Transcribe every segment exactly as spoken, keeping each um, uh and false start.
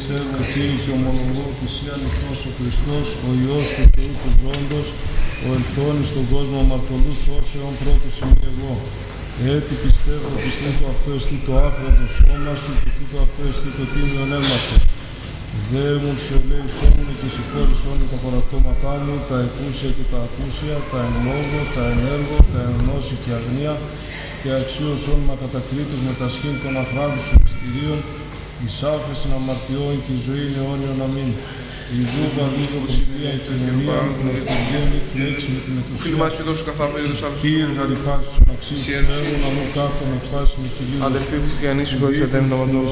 πιστεύω, Κύριε, και ομολογώ ότι Εσύ αληθώς ο Χριστός, ο Υιός του Θεού του Ζώντος, ο ελθόνης στον κόσμο αμαρτωλούς σώσεων πρώτος είμαι εγώ. Έτσι πιστεύω ότι τούτο αυτό εστί το άφραντο σώμα σου και τούτο αυτό εστί το τίμιον αίμα σου. Δέεμουν σε ελέησόν μου και συγχώρησόν μου τα παραπτώματά μου, τα εκούσια και τα ακούσια, τα εν λόγω, τα εν έργο, τα εν γνώση και αγνία, και αξίωσόν μα κατακρίτως με τα σχήν των αχράντων σου μυστηρίων, εις άφεσιν αμαρτιών και η ζωή αιώνιον αμήν. Η δούβα δίδω Χριστία η κοινωνία, γνωστουργένει, φλέξη με την εκουσία. Κύριε γαρυπάσου στον αξίους του Θεού, να μου κάθομαι εκφάσει με κυρίως. Αδελφοί χριστιανοί, συγχωρείς εντέμουν το μαντώρο.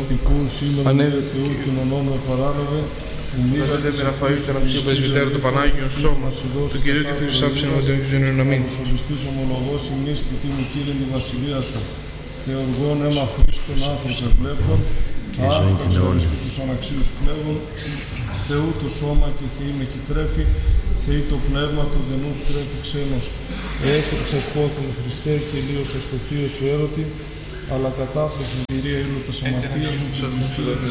Ανέβη Θεού κοινωνών με παράλαβε. Μετατε με Ραφαήλ στον αξίο πρεσβυτέρου το Πανάγιο Σώμα, του Κυρίου και Θεού άφησε να μας διορκίζουν να μην. Ομοσολιστής ομολογός ημείς τη τίμη Κύριε τη βασιλεία σου. Θεοργών αίμα φρίξων άνθρωπε βλέπων, άφραξον και τους αναξίους πλέγων, Θεού το σώμα και Θεή με κυθρέφει, Θεή το πνεύμα του δενού τρέφει ξένος. Έφερξας πόθεν Χριστέ και λύωσας το θείο σου έρωτη, αλλά κατάφραξες μυρία ήλου τας αμαρτίας μου και Χριστία της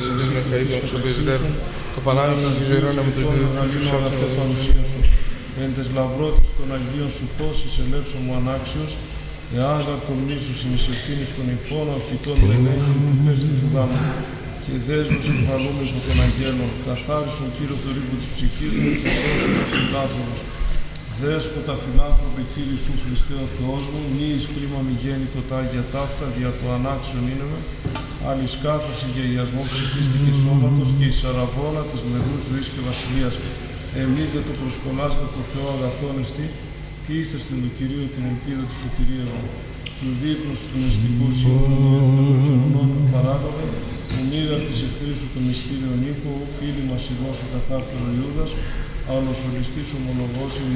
εσύχτης το Πανάγιο της ζωηρών με τον μεγαλύνω αγαθέ παρουσία σου. Εν τες λαυρότης των Αγίων σου πόσης ελέψω μου ανάξιος, εάν γαρ τον μίσου συνεισευθύνης των υφών, ορχητών με ελέγχη, την πέστη του γάμου. Και δέσμους κεφαλούμες με τον Αγγέλων, καθάρισον Κύριο το ρήπο της ψυχής μου και σώσον τους συντάσσονος. Δέσποτα φιλάνθρωπε Κύριε σου Χριστέ ο Θεός μου, μη εις κρίμα μη γέννητο τα Άγια Ταύτα, δια το ανάξιον είναι με, άλλης κάθαρση για ιασμό ψυχής και σώματος και εις αραβόνα της μερούς ζωής και βασιλείας. Εμνείτε το προσκολάστε το Θεό αγαθόν εστί, τι ήθεστε του Κυρίου την ελπίδα της σωτηρίας μου. Του δείπνους του μυστικού σύμφωνο διεθνών παράδοβε, ο μοίρα της εχθρής σου το μυστήριο νίκο, φίλοι μας ειδός ο καθάπτωρο Ιούδας, άλλος ολιστής ομολογός